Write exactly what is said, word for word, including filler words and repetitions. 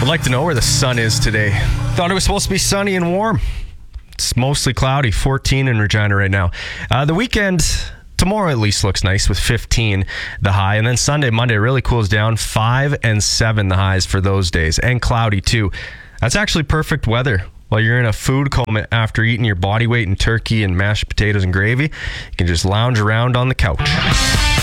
I'd like to know where the sun is today. Thought it was supposed to be sunny and warm. It's mostly cloudy, fourteen in Regina right now. Uh, the weekend, tomorrow at least looks nice with fifteen the high. And then Sunday, Monday really cools down. five and seven the highs for those days. And cloudy too. That's actually perfect weather. While you're in a food coma after eating your body weight in turkey and mashed potatoes and gravy, you can just lounge around on the couch.